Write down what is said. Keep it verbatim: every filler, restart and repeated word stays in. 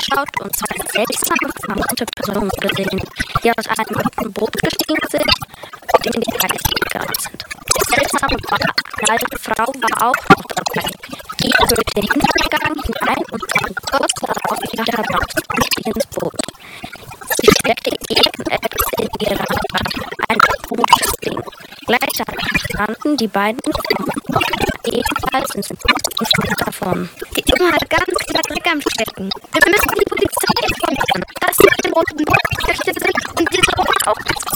angeschaut und zwei seltsame, vermummte Personen gesehen, die aus einem roten Boot gestiegen sind und in die Reise gegangen sind. Die seltsame alte Frau war auch noch dabei. Die durch den Hintergang hinein und kam kurz darauf wieder heraus und stieg ins Boot. Sie steckte irgendetwas in ihrer Hand, ein gutes Ding. Gleichzeitig standen die beiden ebenfalls ins Boot davon. Die Emma hat ganz klar Dreck am Stecken. Wir müssen die Polizei informieren, dass sie mit dem roten Boot geflüchtet sind und diese Boot auch als